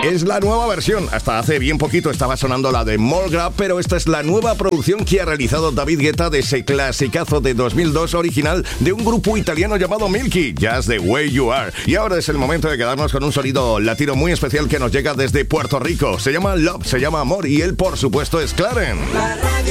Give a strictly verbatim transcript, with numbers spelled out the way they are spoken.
Es la nueva versión. Hasta hace bien poquito estaba sonando la de Morgrab, pero esta es la nueva producción que ha realizado David Guetta de ese clasicazo de dos mil dos original de un grupo italiano llamado Milky, Just the Way You Are. Y ahora es el momento de quedarnos con un sonido latino muy especial que nos llega desde Puerto Rico. Se llama Love, se llama Amor y él, por supuesto, es Clarence.